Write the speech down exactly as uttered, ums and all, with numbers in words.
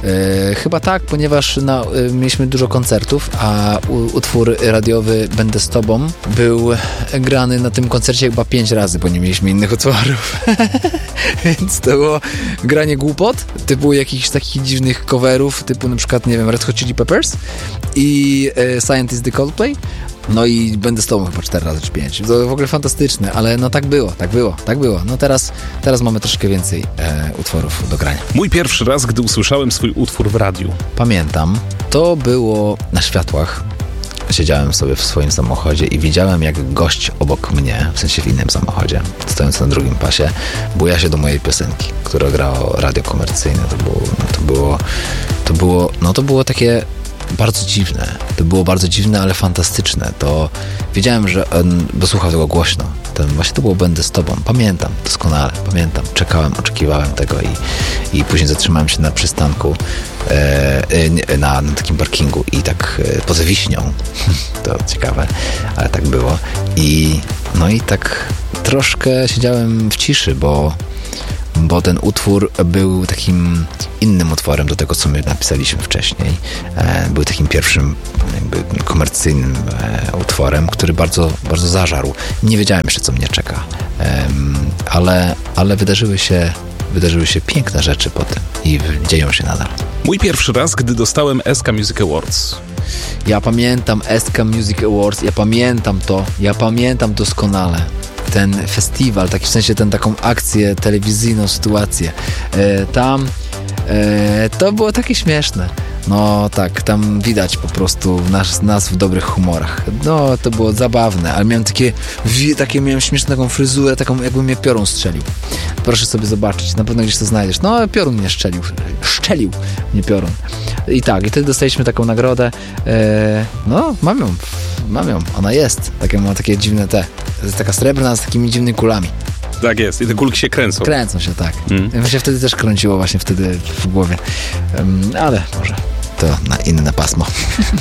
E, chyba tak, ponieważ na, e, mieliśmy dużo koncertów, a u, utwór radiowy Będę z tobą był grany na tym koncercie chyba pięć razy, bo nie mieliśmy innych utworów. Więc to było granie głupot, typu jakichś takich dziwnych coverów, typu na przykład, nie wiem, Red Hot Chili Peppers i e, Scientist the Coldplay. No i Będę z tobą chyba cztery razy czy pięć. To w ogóle fantastyczne, ale no tak było, tak było, tak było. No teraz, teraz mamy troszkę więcej e, utworów do grania. Mój pierwszy raz, gdy usłyszałem swój utwór w radiu. Pamiętam, to było na światłach. Siedziałem sobie w swoim samochodzie i widziałem, jak gość obok mnie, w sensie w innym samochodzie, stojąc na drugim pasie, buja się do mojej piosenki, która grało radio komercyjne. To było, no to było, to było, no to było takie bardzo dziwne. To było bardzo dziwne, ale fantastyczne. To wiedziałem, że on, bo słuchał tego głośno. Ten, właśnie to było Będę z tobą. Pamiętam doskonale, pamiętam. Czekałem, oczekiwałem tego i, i później zatrzymałem się na przystanku e, e, na, na takim parkingu i tak e, poza Wiśnią. To ciekawe, ale tak było. I no i tak troszkę siedziałem w ciszy, bo bo ten utwór był takim innym utworem do tego, co my napisaliśmy wcześniej. E, był takim pierwszym jakby komercyjnym e, utworem, który bardzo, bardzo zażarł. Nie wiedziałem jeszcze, co mnie czeka. E, ale, ale wydarzyły się, wydarzyły się piękne rzeczy po tym i dzieją się nadal. Mój pierwszy raz, gdy dostałem S K Music Awards. Ja pamiętam S K Music Awards, ja pamiętam to, ja pamiętam doskonale. Ten festiwal, taki w sensie ten taką akcję, telewizyjną sytuację. E, tam e, to było takie śmieszne. No tak, tam widać po prostu nas, nas w dobrych humorach. No to było zabawne, ale miałem takie, takie miałem śmieszną taką fryzurę, taką jakby mnie piorun strzelił. Proszę sobie zobaczyć, na pewno gdzieś to znajdziesz. No piorun mnie szczelił, szczelił mnie piorun. I tak, i wtedy dostaliśmy taką nagrodę. E, no mam ją, mam ją, ona jest. Takie, ma takie dziwne te, to jest taka srebrna z takimi dziwnymi kulami. Tak jest, i te kulki się kręcą. Kręcą się, tak. Mm. Mi się wtedy też kręciło właśnie wtedy w głowie. Um, ale może to na inne pasmo.